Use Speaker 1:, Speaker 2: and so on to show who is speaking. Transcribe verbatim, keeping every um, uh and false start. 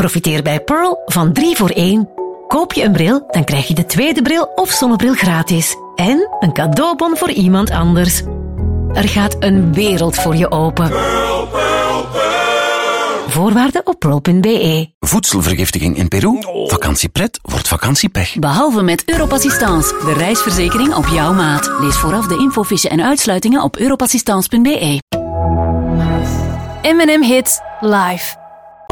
Speaker 1: Profiteer bij Pearl van drie voor één. Koop je een bril, dan krijg je de tweede bril of zonnebril gratis. En een cadeaubon voor iemand anders. Er gaat een wereld voor je open.
Speaker 2: Pearl, Pearl, Pearl.
Speaker 1: Voorwaarden op pearl punt b e.
Speaker 3: Voedselvergiftiging in Peru? Vakantiepret wordt vakantiepech.
Speaker 4: Behalve met Europassistance, de reisverzekering op jouw maat. Lees vooraf de infofiche en uitsluitingen op europassistance punt b e.
Speaker 5: M en M Hits live.